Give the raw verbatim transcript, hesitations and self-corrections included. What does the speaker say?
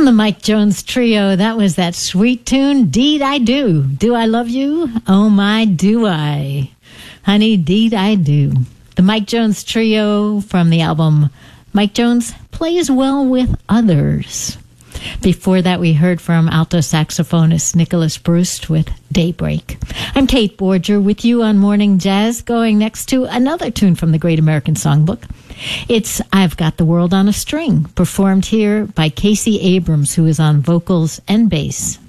the Mike Jones Trio, that was that sweet tune, Deed I Do. Do I love you? Oh my, do I. Honey, deed I do. The Mike Jones Trio from the album Mike Jones Plays Well with Others. Before that, we heard from alto saxophonist Nicholas Bruce with Daybreak. I'm Kate Borger with you on Morning Jazz, going next to another tune from the Great American Songbook. It's I've Got the World on a String, performed here by Casey Abrams, who is on vocals and bass.